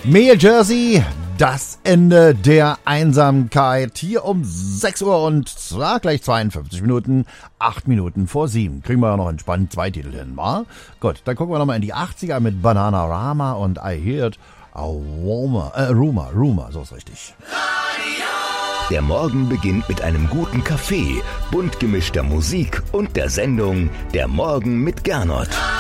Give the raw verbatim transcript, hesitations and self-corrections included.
Male Jersey, das Ende der Einsamkeit. Hier um sechs Uhr und zwar gleich zweiundfünfzig Minuten, acht Minuten vor sieben. Kriegen wir ja noch entspannt zwei Titel hin, wa? Gut, dann gucken wir nochmal in die achtziger mit Bananarama und I Heard a Rumor, äh, Rumor, Rumor, so ist richtig. Der Morgen beginnt mit einem guten Kaffee, bunt gemischter Musik und der Sendung Der Morgen mit Gernot.